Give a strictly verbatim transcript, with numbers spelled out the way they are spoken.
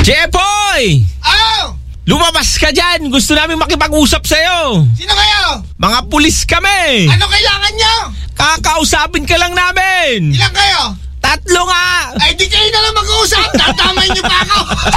Jepoy! Oh! Lumabas ka dyan! Gusto namin makipag-usap sa'yo! Sino kayo? Mga pulis kami! Ano kailangan nyo? Kakausapin ka lang namin! Ilan kayo? Tatlo nga! Ay, di kayo na lang mag-uusap! Tatamay nyo pa ako!